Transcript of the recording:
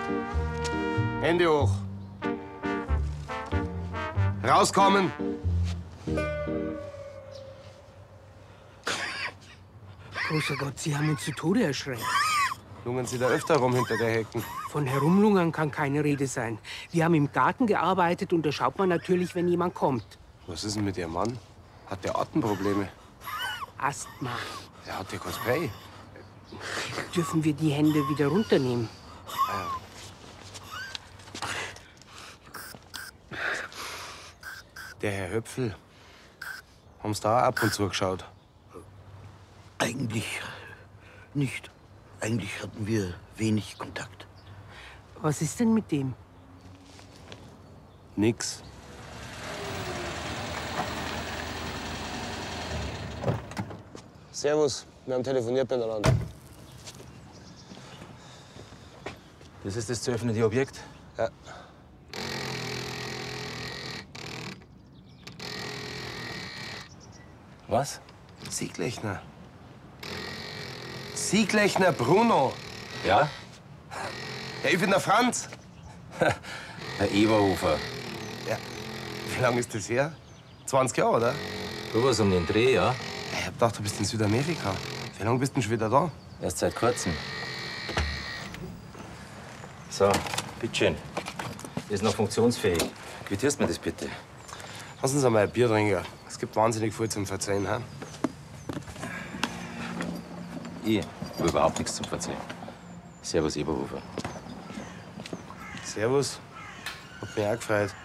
Hände hoch. Rauskommen. Großer Gott, Sie haben uns zu Tode erschreckt. Lungern Sie da öfter rum hinter der Hecken? Von Herumlungern kann keine Rede sein. Wir haben im Garten gearbeitet und da schaut man natürlich, wenn jemand kommt. Was ist denn mit Ihrem Mann? Hat der Atemprobleme? Asthma. Der hat ja kein Spray. Dürfen wir die Hände wieder runternehmen? Der Herr Höpfel. Haben Sie da auch ab und zu geschaut? Eigentlich nicht. Eigentlich hatten wir wenig Kontakt. Was ist denn mit dem? Nix. Servus, wir haben telefoniert miteinander. Das ist das zu öffnende Objekt? Ja. Was? Sieglechner. Sieglechner Bruno. Ja? Ja, ich bin der Franz. Herr Eberhofer. Ja. Wie lange ist das her? 20 Jahre, oder? Du warst um den Dreh, ja? Ich hab gedacht, du bist in Südamerika. Wie lange bist du denn schon wieder da? Erst seit kurzem. So, bitteschön. Ist noch funktionsfähig. Quittierst mir das bitte? Lassen Sie mal ein Bier trinken. Es gibt wahnsinnig viel zum Verzeihen. He? Ich habe überhaupt nichts zum Verzeihen. Servus, Eberhofer. Servus. Hat mich auch gefreut.